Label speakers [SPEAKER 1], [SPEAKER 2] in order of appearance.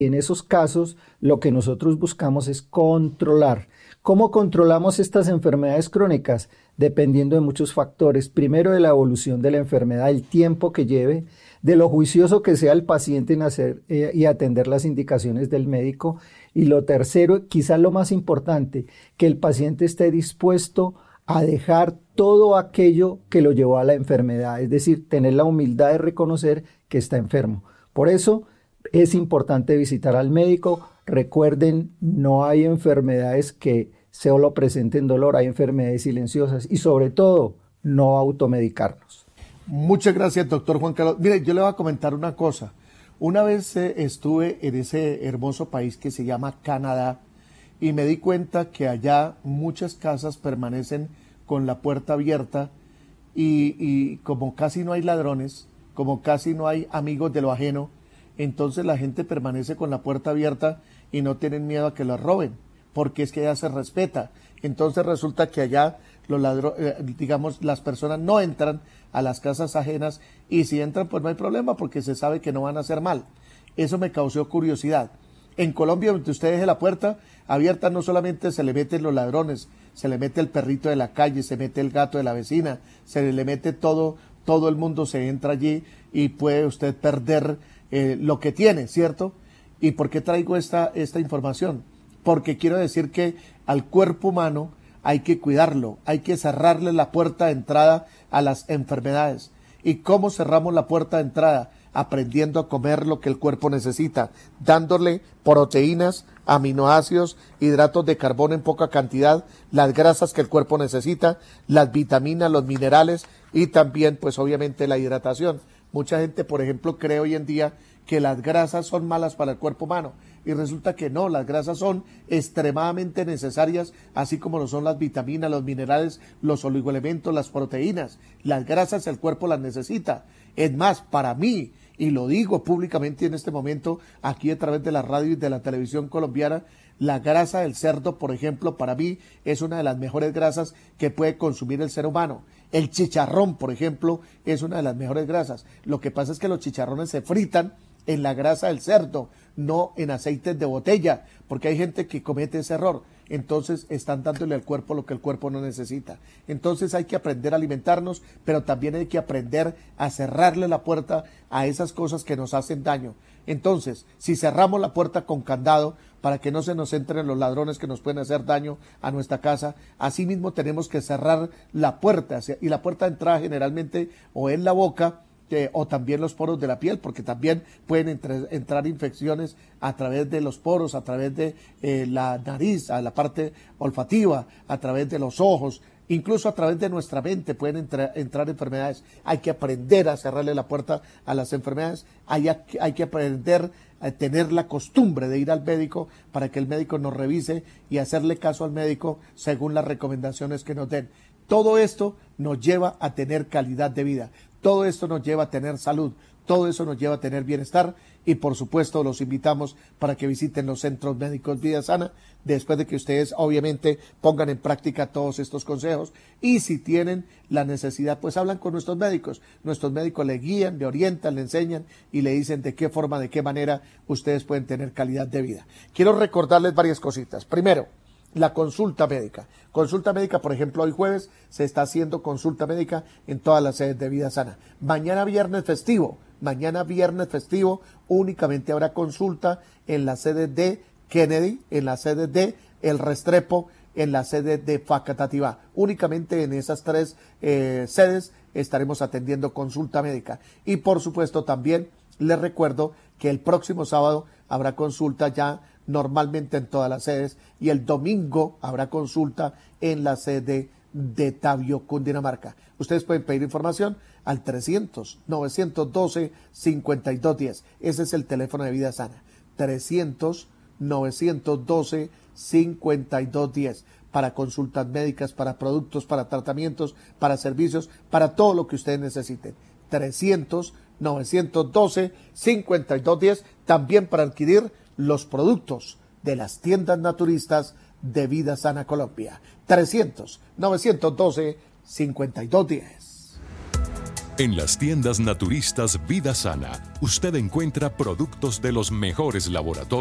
[SPEAKER 1] En esos casos, lo que nosotros buscamos es controlar. ¿Cómo controlamos estas enfermedades crónicas? Dependiendo de muchos factores. Primero, de la evolución de la enfermedad, el tiempo que lleve, de lo juicioso que sea el paciente en hacer y atender las indicaciones del médico. Y lo tercero, quizás lo más importante, que el paciente esté dispuesto a dejar todo aquello que lo llevó a la enfermedad, es decir, tener la humildad de reconocer que está enfermo. Por eso es importante visitar al médico. Recuerden, no hay enfermedades que solo presenten dolor, hay enfermedades silenciosas y sobre todo, no automedicarnos.
[SPEAKER 2] Muchas gracias, doctor Juan Carlos. Mire, yo le voy a comentar una cosa. Una vez estuve en ese hermoso país que se llama Canadá y me di cuenta que allá muchas casas permanecen con la puerta abierta y como casi no hay ladrones, como casi no hay amigos de lo ajeno, entonces la gente permanece con la puerta abierta y no tienen miedo a que los roben, porque es que allá se respeta. Entonces resulta que allá los digamos, las personas no entran a las casas ajenas y si entran pues no hay problema porque se sabe que no van a hacer mal. Eso me causó curiosidad. En Colombia, donde usted deje la puerta abierta, no solamente se le meten los ladrones, se le mete el perrito de la calle, se mete el gato de la vecina, se le mete todo el mundo se entra allí y puede usted perder lo que tiene, ¿cierto? ¿Y por qué traigo esta información? Porque quiero decir que al cuerpo humano hay que cuidarlo, hay que cerrarle la puerta de entrada a las enfermedades. ¿Y cómo cerramos la puerta de entrada? Aprendiendo a comer lo que el cuerpo necesita, dándole proteínas, aminoácidos, hidratos de carbono en poca cantidad, las grasas que el cuerpo necesita, las vitaminas, los minerales y también pues obviamente la hidratación. Mucha gente, por ejemplo, cree hoy en día que las grasas son malas para el cuerpo humano y resulta que no, las grasas son extremadamente necesarias, así como lo son las vitaminas, los minerales, los oligoelementos, las proteínas. Las grasas el cuerpo las necesita. Es más, para mí, y lo digo públicamente en este momento, aquí a través de la radio y de la televisión colombiana, la grasa del cerdo, por ejemplo, para mí es una de las mejores grasas que puede consumir el ser humano. El chicharrón, por ejemplo, es una de las mejores grasas. Lo que pasa es que los chicharrones se fritan en la grasa del cerdo, no en aceites de botella, porque hay gente que comete ese error. Entonces están dándole al cuerpo lo que el cuerpo no necesita. Entonces hay que aprender a alimentarnos, pero también hay que aprender a cerrarle la puerta a esas cosas que nos hacen daño. Entonces, si cerramos la puerta con candado para que no se nos entren los ladrones que nos pueden hacer daño a nuestra casa, asimismo tenemos que cerrar la puerta, y la puerta de entrada generalmente o en la boca, o también los poros de la piel, porque también pueden entrar infecciones a través de los poros, a través de la nariz, a la parte olfativa, a través de los ojos, incluso a través de nuestra mente pueden entrar enfermedades. Hay que aprender a cerrarle la puerta a las enfermedades, hay que aprender a tener la costumbre de ir al médico para que el médico nos revise y hacerle caso al médico según las recomendaciones que nos den. Todo esto nos lleva a tener calidad de vida. Todo esto nos lleva a tener salud, todo eso nos lleva a tener bienestar y por supuesto los invitamos para que visiten los centros médicos Vida Sana después de que ustedes obviamente pongan en práctica todos estos consejos y si tienen la necesidad pues hablan con nuestros médicos le guían, le orientan, le enseñan y le dicen de qué forma, de qué manera ustedes pueden tener calidad de vida. Quiero recordarles varias cositas. Primero, la consulta médica. Consulta médica, por ejemplo, hoy jueves se está haciendo consulta médica en todas las sedes de Vida Sana. Mañana viernes festivo, únicamente habrá consulta en la sede de Kennedy, en la sede de El Restrepo, en la sede de Facatativá. Únicamente en esas tres sedes estaremos atendiendo consulta médica. Y por supuesto también les recuerdo que el próximo sábado habrá consulta ya normalmente en todas las sedes y el domingo habrá consulta en la sede de Tabio, Cundinamarca. Ustedes pueden pedir información al 300-912-5210. Ese es el teléfono de Vida Sana. 300-912-5210 para consultas médicas, para productos, para tratamientos, para servicios, para todo lo que ustedes necesiten. 300-912-5210 también para adquirir los productos de las tiendas naturistas de Vida Sana Colombia. 300-912-5210.
[SPEAKER 3] En las tiendas naturistas Vida Sana, usted encuentra productos de los mejores laboratorios